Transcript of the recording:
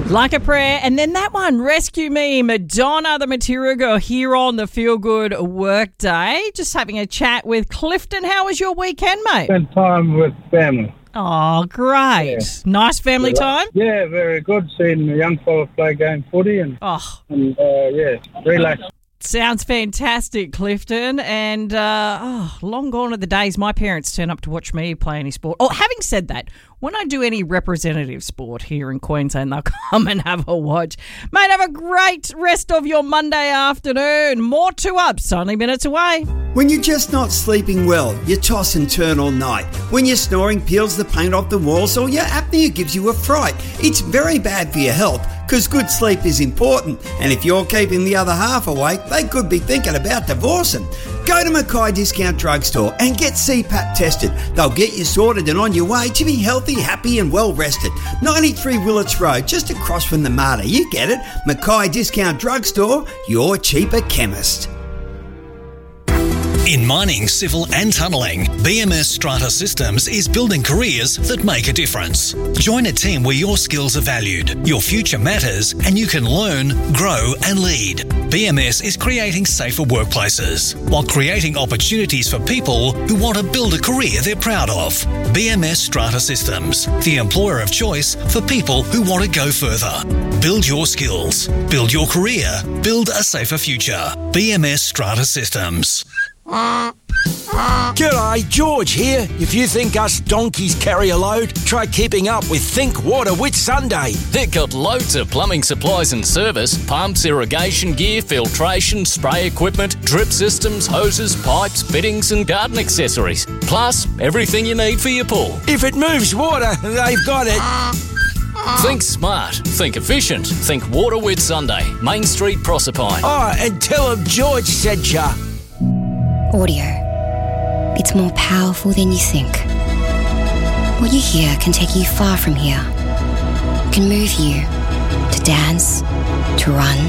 Like a Prayer. And then that one, Rescue Me, Madonna, the Material Girl, here on the Feel Good Workday. Just having a chat with Clifton. How was your weekend, mate? Spent time with family. Oh, great. Yeah. Nice family time? Yeah, very good. Seeing the young fella play game footy and relax. Sounds fantastic, Clifton. And long gone are the days my parents turn up to watch me play any sport. Oh, having said that, when I do any representative sport here in Queensland, they'll come and have a watch. Mate, have a great rest of your Monday afternoon. More 2UPs, only minutes away. When you're just not sleeping well, you toss and turn all night. When your snoring peels the paint off the walls or your apnea gives you a fright, it's very bad for your health because good sleep is important. And if you're keeping the other half awake, they could be thinking about divorcing. Go to Mackay Discount Drugstore and get CPAP tested. They'll get you sorted and on your way to be healthy, happy and well rested. 93 Willits Road, just across from the Mater. You get it. Mackay Discount Drugstore, your cheaper chemist. In mining, civil and tunnelling, BMS Strata Systems is building careers that make a difference. Join a team where your skills are valued, your future matters, and you can learn, grow and lead. BMS is creating safer workplaces while creating opportunities for people who want to build a career they're proud of. BMS Strata Systems, the employer of choice for people who want to go further. Build your skills, build your career, build a safer future. BMS Strata Systems. G'day, George here. If you think us donkeys carry a load, try keeping up with Think Water with Sunday. They've got loads of plumbing supplies and service, pumps, irrigation gear, filtration, spray equipment, drip systems, hoses, pipes, fittings and garden accessories. Plus, everything you need for your pool. If it moves water, they've got it. Think smart, think efficient, think Water with Sunday, Main Street, Proserpine. Oh, and tell them George said ya. Audio. It's more powerful than you think. What you hear can take you far from here. It can move you to dance, to run,